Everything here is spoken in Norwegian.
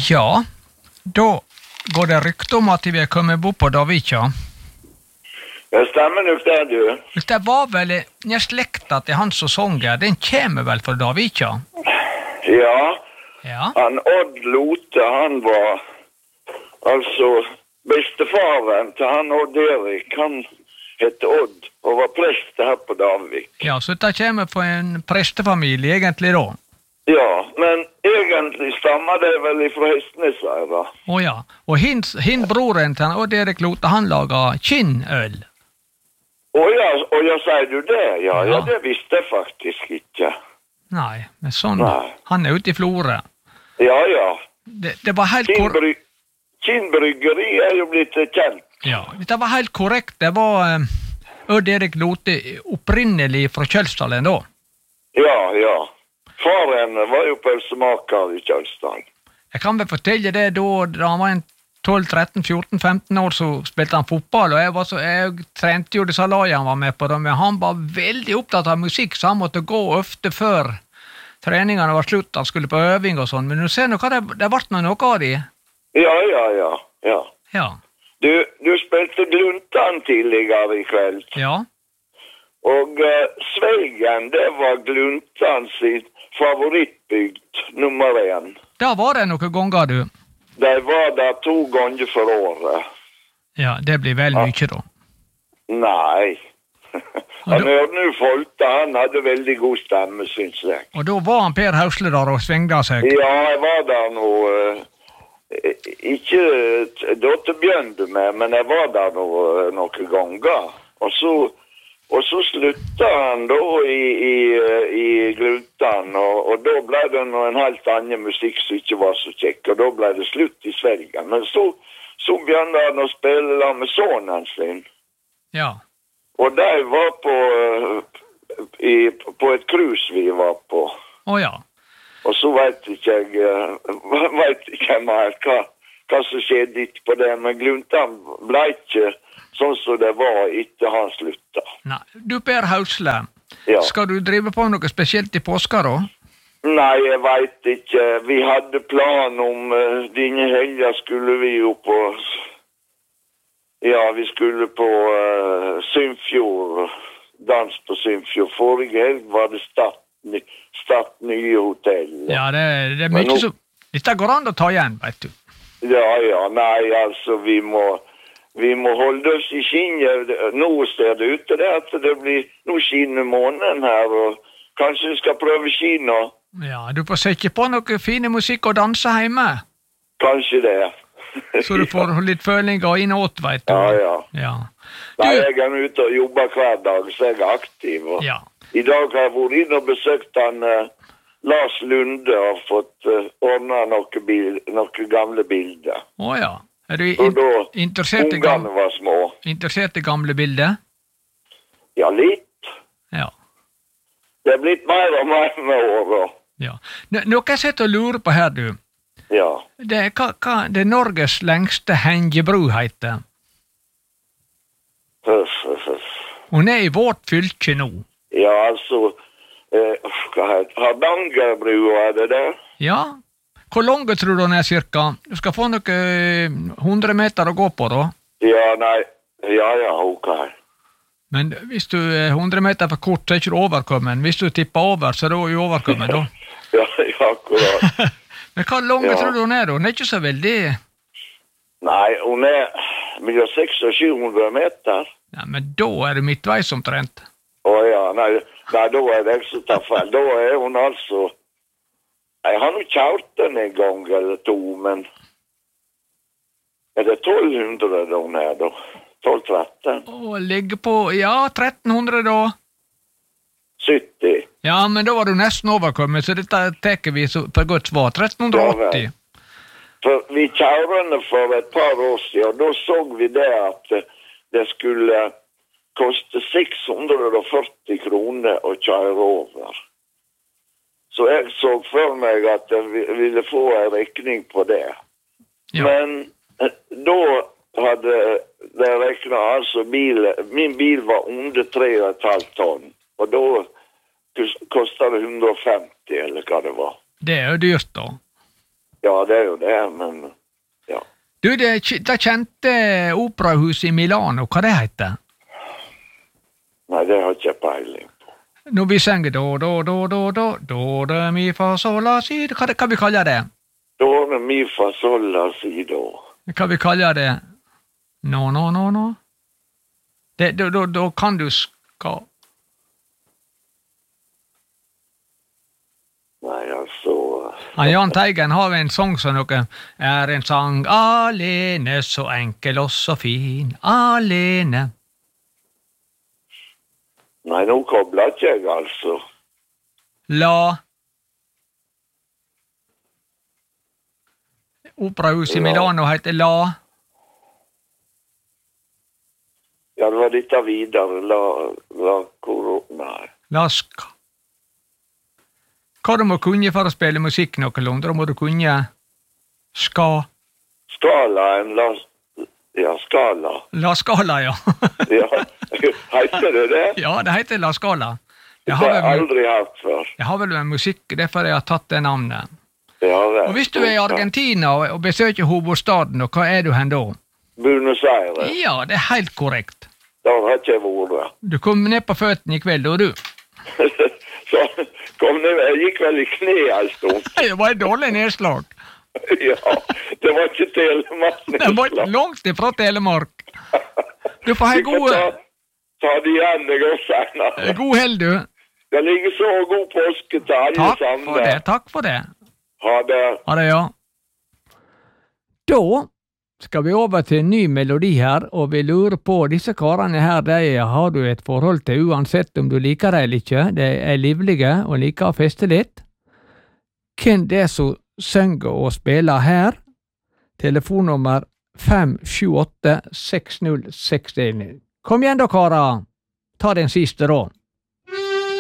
Ja, da går det rykte om at vi er kommet bort på Davika. Det stemmer nok det, du. Det var vel en slekta til han som sanger, den kommer vel fra Davika? Ja, Ja. han Odd Lote, han var altså bestefaren til han Odd Erik, han hette Odd og var prest her på Davik. Ja, så det kommer fra en prestefamilie egentlig da. Ja, men egentlig stammer det vel ifra Hestnesøyra. Ja, og hin broren til han Odd Erik Lote, han lager kinnøl. Ja, sier du det? Ja, Ja. det visste jeg faktisk ikke. Nei, men sånn, Nei. han er ute i Florø. Ja. Det var helt korrekt. Kinnbryggeri er jo blitt kjent. Ja, det var helt korrekt. Det var Odd Erik Lote opprinnelig fra Kjølsdalen da. Ja. Faren var jo pølsemaker i Kjølsdalen. Jeg kan vel fortelle det da han var en 12, 13, 14, 15 år, så spilte han fotball, og jeg trente jo disse lagene han var med på det, men han var veldig opptatt av musikk, så han måtte gå ofte før treningene var slutt, han skulle på øving og sånn, men du ser nå hva det ble noe av de. Ja. Ja. Du spilte Gluntan tidligere i kveld. Ja. Og Sveigen, det var Gluntan sin favorittbygd, nummer 1. Da var det noen ganger, du. De var der 2 ganger for året. Ja, det blir vel mye da. Nei. Han hørte nå Folta, han hadde veldig god stemme, synes jeg. Og da var han Per Hausle der og svengde seg. Ja, jeg var der nå, ikke da til å begynne med, men jeg var der noen ganger. Og så slutta han da i Gluntan, og da ble det en helt annen musikk som ikke var så kjekk, og da ble det slutt i Svelgen. Men så begynte han å spille med sonen sin. Ja. Og de var på et cruise vi var på. Ja. Og så vet ikke jeg mer hva som skjedde etterpå det, men Gluntan ble ikke sånn som det var etter han slutta. Nei, du Per Hausle, Ja. skal du drive på noe spesielt i påska da? Nei, jeg vet ikke. Vi hadde plan om denne helga skulle vi jo på... Ja, vi skulle på Symfjord, dans på Symfjord. Forrige helg var det Start nye hotell. Ja, det er mye så... Dette går an å ta igjen, vet du. Ja, nei, altså, vi må holde oss i skinnet. Nå ser det ut til det at det blir... Nå skinner månen her, og kanskje vi skal prøve skino. Ja, du får sette på noe fine musikk og danse hjemme. Kanskje det. Så du får litt følinger innåt, vet du. Ja. Nei, jeg er ute og jobber hver dag, så jeg er aktiv. Og Ja. I dag har jeg vært inn og besøkt han Lars Lunde og fått ordnet noen gamle bilder. Ja. Er du Og da interessert i ungene var små. interessert i gamle bilder? Ja, litt. Ja. Det er blitt mer og mer med året. Ja. Noe jeg sitter og lurer på her, du. Ja. Det er hva det Norges lengste hengebru heter. Hun er i vårt fylke nå. Ja, altså, hva heter Hardangerbrua, er det der? Ja. Hvor lang tror du den er cirka? Du skal få noe 100 meter å gå på da. Ja, nei. Ja, ok. Men hvis du er 100 meter for kort, så er ikke du overkommen. Hvis du tipper over, så er du jo overkommen da. Ja, akkurat. Men hva lang tror du hun er da? Hun er ikke så veldig... Nei, hun er mellom 600 og 700 meter. Ja, men da er du midtveis omtrent. Nei, da er det ikke så tatt feil. Da er hun altså... Jeg har nå kjørt den en gang eller 2, men... Er det 1200 da hun er da? 12-13? Ligger på, 1300 da. 70. Ja, men da var du nesten overkommet, så dette teker vi for godt svar. 1380. For vi kjørte for et par år siden, og da så vi det at det skulle koste 640 kroner å kjøre over. Så jeg så for meg at jeg ville få en regning på det. Ja. Men da hadde det regnet, altså min bil var under 3,5 tonn, og da kostet det 150, eller hva det var. Det er jo dyrt da. Ja, det er jo det, men ja. Du, det kjente operahuset i Milano, hva det heter? Nei, det har ikke jeg peiling på. Når vi synger do, do, mi, fa, sol, la, si, hva vi kaller det? Do, mi, fa, sol, la, si, do. Hva vi kaller det? No. Da kan du Nei, altså... Jan Teigen har en sang som noe er en sang alene, så enkel og så fin, alene. Nei, nå kobler ikke jeg, altså. La. Operahuset i Milano heter La. Ja, det var dette videre. Nei. Laska. Hva du må kunne for å spille musikk noenlunde? Da må du kunne ska. Skalaen, ja, skala. La skala, ja. Ja, heter det det? Ja, det heter La skala. Det har jeg aldri hørt før. Jeg har vel med musikk, derfor jeg har tatt det navnet. Ja, vel. Og hvis du er i Argentina og besøker hovedstaden, hva er du hen da? Buenos Aires. Ja, det er helt korrekt. Der har ikke jeg vært. Du kom ned på føttene i kveld, og du? Så kom ned, jeg gikk vel i kne en stund. Det var et dårlig nedslag. Ja, det var ikke Telemark nedslag. Det var langt ifra Telemark. Du får ha god... Ta det igjen, det går senere. God held, du. Det ligger så god påske til alle sammen. Takk for det. Ha det. Ha det, ja. Da skal vi over til en ny melodi her, og vi lurer på disse karene her, de har du et forhold til uansett om du liker det eller ikke. De er livlige og liker å feste litt. Hvem det er som synger og spiller her? Telefonnummer 578 6061. Kom igjen da, karer. Ta den siste da.